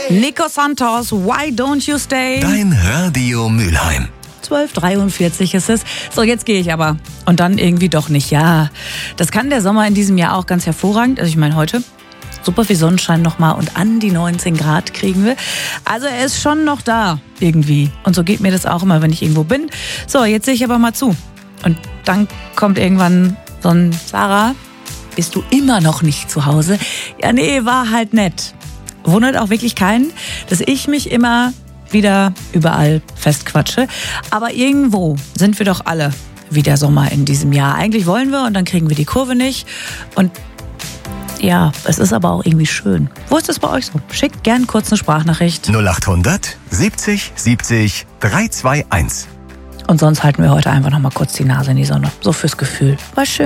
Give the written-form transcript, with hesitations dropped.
Nico Santos, Why Don't You Stay? Dein Radio Mülheim. 12:43 ist es. So, jetzt gehe ich aber. Und dann irgendwie doch nicht. Ja, das kann der Sommer in diesem Jahr auch ganz hervorragend. Also ich meine heute, super viel Sonnenschein nochmal und an die 19 Grad kriegen wir. Also er ist schon noch da irgendwie. Und so geht mir das auch immer, wenn ich irgendwo bin. So, jetzt sehe ich aber mal zu. Und dann kommt irgendwann so ein Sarah, bist du immer noch nicht zu Hause? Ja, nee, war halt nett. Wundert auch wirklich keinen, dass ich mich immer wieder überall festquatsche. Aber irgendwo sind wir doch alle wie der Sommer in diesem Jahr. Eigentlich wollen wir und dann kriegen wir die Kurve nicht. Und ja, es ist aber auch irgendwie schön. Wo ist das bei euch so? Schickt gern kurz eine Sprachnachricht. 0800 70 70 321. Und sonst halten wir heute einfach noch mal kurz die Nase in die Sonne. So fürs Gefühl. War schön.